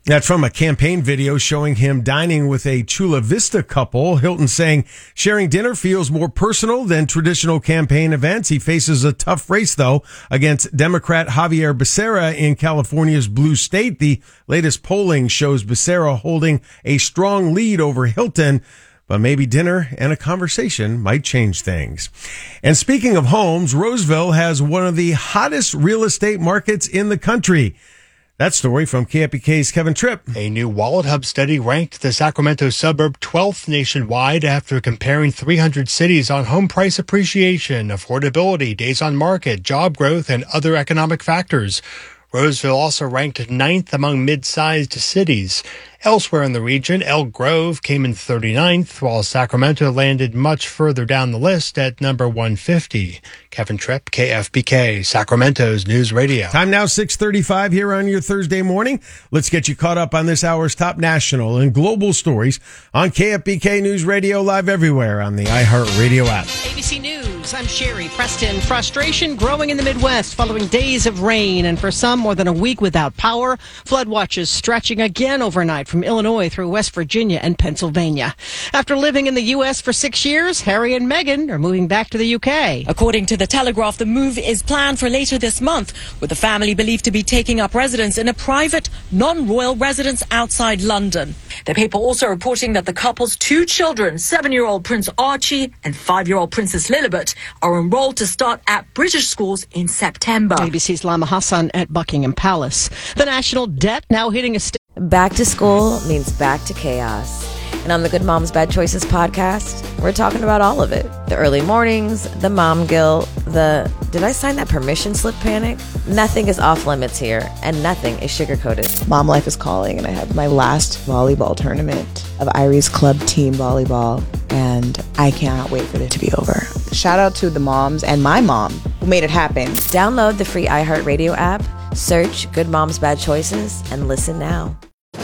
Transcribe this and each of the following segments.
That's from a campaign video showing him dining with a Chula Vista couple. Hilton saying sharing dinner feels more personal than traditional campaign events. He faces a tough race, though, against Democrat Javier Becerra in California's blue state. The latest polling shows Becerra holding a strong lead over Hilton. But maybe dinner and a conversation might change things. And speaking of homes, Roseville has one of the hottest real estate markets in the country. That story from KFBK's Kevin Tripp. A new Wallet Hub study ranked the Sacramento suburb 12th nationwide after comparing 300 cities on home price appreciation, affordability, days on market, job growth, and other economic factors. Roseville also ranked 9th among mid-sized cities. Elsewhere in the region, Elk Grove came in 39th, while Sacramento landed much further down the list at number 150. Kevin Tripp, KFBK, Sacramento's News Radio. Time now 6:35 here on your Thursday morning. Let's get you caught up on this hour's top national and global stories on KFBK News Radio, live everywhere on the iHeartRadio app. ABC News, I'm Sherry Preston. Frustration growing in the Midwest following days of rain and for some more than a week without power. Flood watches stretching again overnight from Illinois through West Virginia and Pennsylvania. After living in the U.S. for 6 years, Harry and Meghan are moving back to the U.K. According to The Telegraph, the move is planned for later this month, with the family believed to be taking up residence in a private, non-royal residence outside London. The paper also reporting that the couple's 2 children, 7-year-old Prince Archie and 5-year-old Princess Lilibet, are enrolled to start at British schools in September. ABC's Lama Hassan at Buckingham Palace. The national debt now hitting a Back to school means back to chaos. And on the Good Moms Bad Choices podcast, we're talking about all of it. The early mornings, the mom guilt, the did I sign that permission slip panic? Nothing is off limits here, and nothing is sugar-coated. Mom life is calling, and I have my last volleyball tournament of Irie's club team volleyball, and I cannot wait for it to be over. Shout out to the moms and my mom who made it happen. Download the free iHeartRadio app, search Good Moms Bad Choices, and listen now.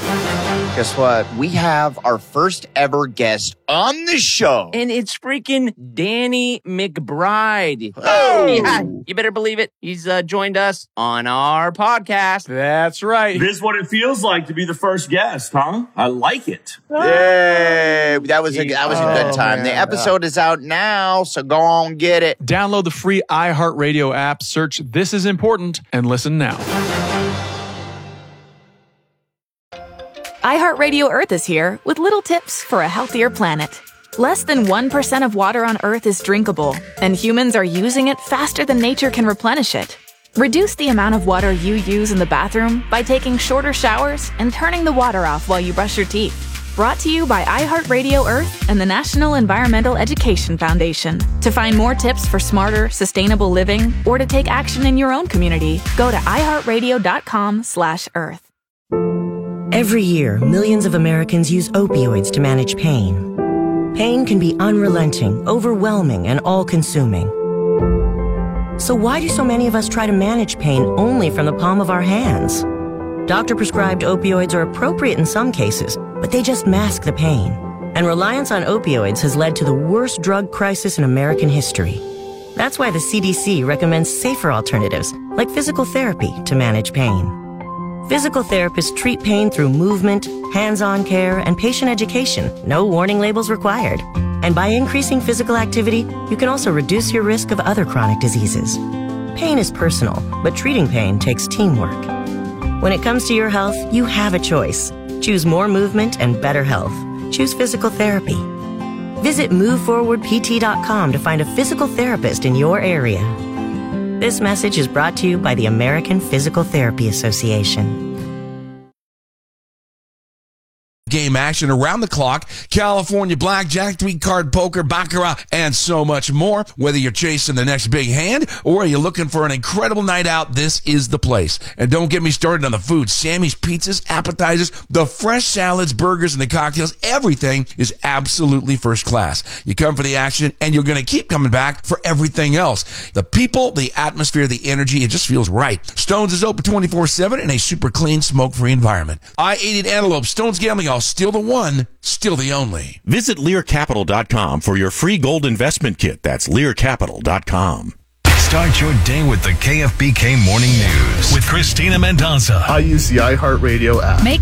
Guess what? We have our first ever guest on the show. And it's freaking Danny McBride. Oh! Yeah, you better believe it. He's joined us on our podcast. That's right. This is what it feels like to be the first guest, huh? I like it. Yay! That was a good time. Man. The episode is out now, so go on get it. Download the free iHeartRadio app, search This Is Important, and listen now. iHeartRadio Earth is here with little tips for a healthier planet. Less than 1% of water on Earth is drinkable, and humans are using it faster than nature can replenish it. Reduce the amount of water you use in the bathroom by taking shorter showers and turning the water off while you brush your teeth. Brought to you by iHeartRadio Earth and the National Environmental Education Foundation. To find more tips for smarter, sustainable living, or to take action in your own community, go to iHeartRadio.com/Earth. Every year, millions of Americans use opioids to manage pain. Pain can be unrelenting, overwhelming, and all-consuming. So why do so many of us try to manage pain only from the palm of our hands? Doctor-prescribed opioids are appropriate in some cases, but they just mask the pain. And reliance on opioids has led to the worst drug crisis in American history. That's why the CDC recommends safer alternatives, like physical therapy, to manage pain. Physical therapists treat pain through movement, hands-on care, and patient education. No warning labels required. And by increasing physical activity, you can also reduce your risk of other chronic diseases. Pain is personal, but treating pain takes teamwork. When it comes to your health, you have a choice. Choose more movement and better health. Choose physical therapy. Visit MoveForwardPT.com to find a physical therapist in your area. This message is brought to you by the American Physical Therapy Association. Game action around the clock, California blackjack, 3-card poker, baccarat, and so much more. Whether you're chasing the next big hand or you're looking for an incredible night out, this is the place. And don't get me started on the food. Sammy's Pizzas, appetizers, the fresh salads, burgers, and the cocktails, everything is absolutely first class. You come for the action, and you're going to keep coming back for everything else. The people, the atmosphere, the energy, it just feels right. Stone's is open 24/7 in a super clean, smoke-free environment. I-80 Antelope, Stone's Gambling Hall, still the one, still the only. Visit LearCapital.com for your free gold investment kit. That's LearCapital.com. Start your day with the KFBK Morning News with Christina Mendoza. I use the iHeartRadio app.